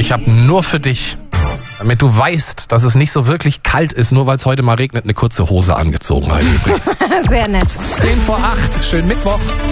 Ich habe nur für dich, damit du weißt, dass es nicht so wirklich kalt ist, nur weil es heute mal regnet, eine kurze Hose angezogen. Übrigens. Sehr nett. 10 vor 8, schönen Mittwoch.